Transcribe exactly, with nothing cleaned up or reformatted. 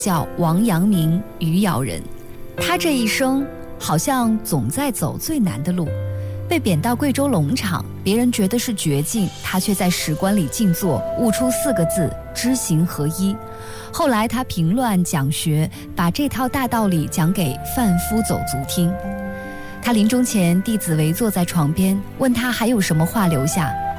叫王阳明，余姚人。他这一生好像总在走最难的路，被贬到贵州龙场，别人觉得是绝境，他却在史官里静坐，悟出四个字：知行合一。后来他平乱讲学，把这套大道理讲给贩夫走卒听。他临终前，弟子围坐在床边，问他还有什么话留下。